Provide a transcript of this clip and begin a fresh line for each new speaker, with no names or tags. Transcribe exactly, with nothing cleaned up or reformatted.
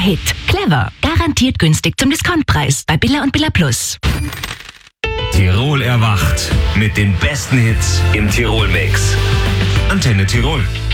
Hit. Clever. Garantiert günstig zum Discountpreis bei Billa und Billa Plus.
Tirol erwacht mit den besten Hits im Tirol-Mix. Antenne Tirol.